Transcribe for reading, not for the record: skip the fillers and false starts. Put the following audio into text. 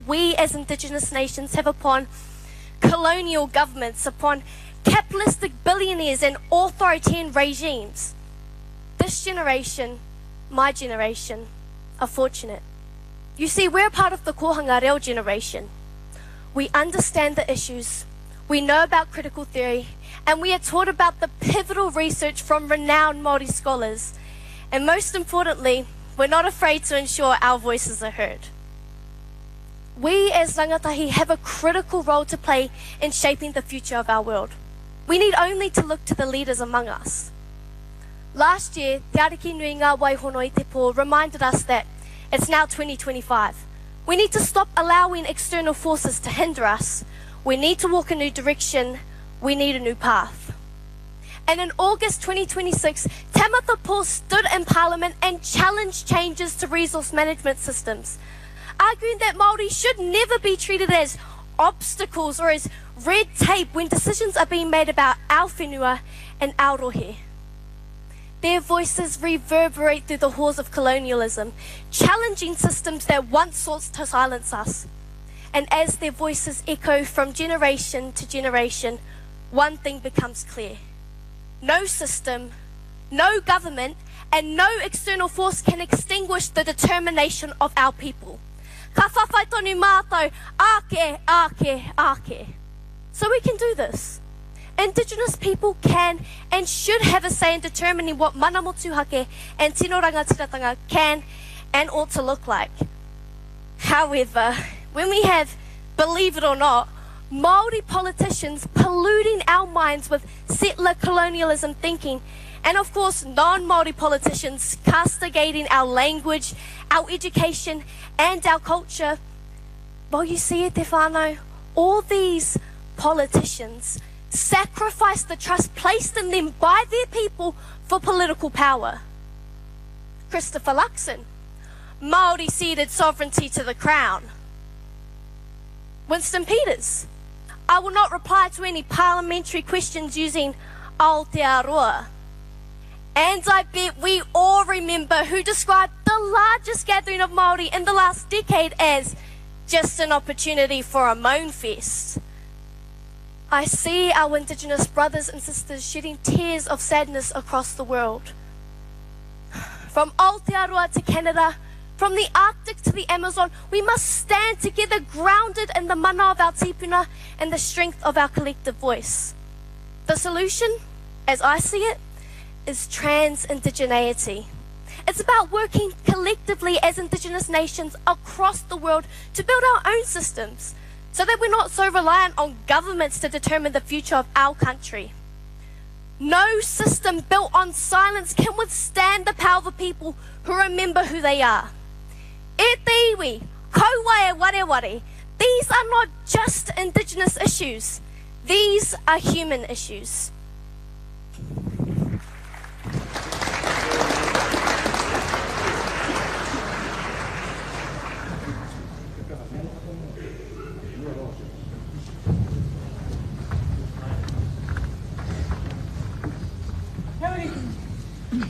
we as Indigenous nations have upon colonial governments, upon capitalistic billionaires and authoritarian regimes. This generation, my generation, are fortunate. You see, we're part of the Kohanga Reo generation. We understand the issues, we know about critical theory, and we are taught about the pivotal research from renowned Māori scholars. And most importantly, we're not afraid to ensure our voices are heard. We as rangatahi have a critical role to play in shaping the future of our world. We need only to look to the leaders among us. Last year, Te Ariki Nui Ngā Waihono i Te Pō reminded us that it's now 2025. We need to stop allowing external forces to hinder us. We need to walk a new direction. We need a new path. And in August 2026, Tamatha Paul stood in Parliament and challenged changes to resource management systems, arguing that Māori should never be treated as obstacles or as red tape when decisions are being made about our whenua and our rohe. Their voices reverberate through the halls of colonialism, challenging systems that once sought to silence us. And as their voices echo from generation to generation, one thing becomes clear. No system, no government, and no external force can extinguish the determination of our people. Ka whawhai tonu mātou, ake, ake, ake. So we can do this. Indigenous people can and should have a say in determining what mana motuhake and tino rangatiratanga can and ought to look like. However, when we have, believe it or not, Māori politicians polluting our minds with settler colonialism thinking, and of course non-Māori politicians castigating our language, our education and our culture, well, you see it, te whānau, all these politicians sacrifice the trust placed in them by their people for political power. Christopher Luxon, Māori ceded sovereignty to the Crown. Winston Peters, I will not reply to any parliamentary questions using Aotearoa. And I bet we all remember who described the largest gathering of Māori in the last decade as just an opportunity for a moan fest. I see our Indigenous brothers and sisters shedding tears of sadness across the world. From Aotearoa to Canada, from the Arctic to the Amazon, we must stand together grounded in the mana of our tipuna and the strength of our collective voice. The solution, as I see it, is trans-indigeneity. It's about working collectively as Indigenous nations across the world to build our own systems, so that we're not so reliant on governments to determine the future of our country. No system built on silence can withstand the power of a people who remember who they are. E te iwi, kauae wareware, these are not just Indigenous issues. These are human issues.